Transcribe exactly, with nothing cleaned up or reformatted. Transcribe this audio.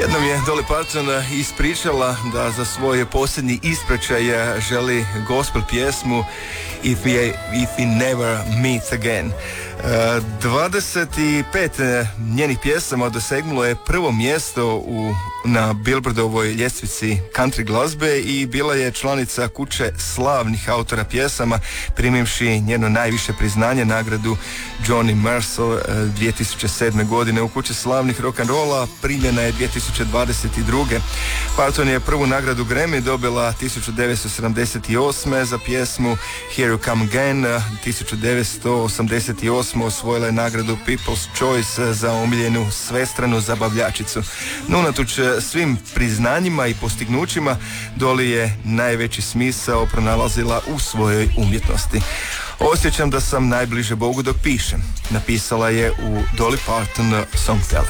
Jednom je Dolly Parton ispričala da za svoj posljednji ispraćaj želi gospel pjesmu If we, if we never meet again. dvadeset pet njenih pjesama dosegnulo je prvo mjesto u, na Billboardovoj ljestvici country glazbe i bila je članica kuće slavnih autora pjesama, primivši njeno najviše priznanje, nagradu Johnny Mercer dvije tisuće sedme. godine. U kući slavnih rock'n'rolla primljena je dvije tisuće dvadeset druge. Parton je prvu nagradu Grammy dobila tisuću devetsto sedamdeset osme za pjesmu Here You Come Again. tisuću devetsto osamdeset osme osvojila je nagradu People's Choice za omiljenu svestranu zabavljačicu. No, unatoč svim priznanjima i postignućima, Dolly je najveći smisao pronalazila u svojoj umjetnosti. Osjećam da sam najbliže Bogu dok pišem, napisala je u Dolly Parton Songteller.